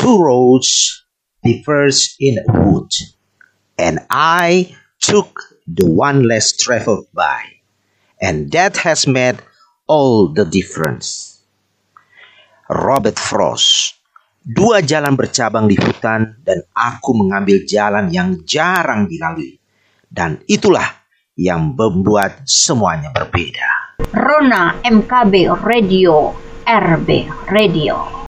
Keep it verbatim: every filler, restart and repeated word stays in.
Two roads diverged in a wood, and I took the one less traveled by, and that has made all the difference. Robert Frost. Dua jalan bercabang di hutan dan aku mengambil jalan yang jarang dilalui. Dan itulah yang membuat semuanya berbeda. Rona M K B Radio, R B Radio.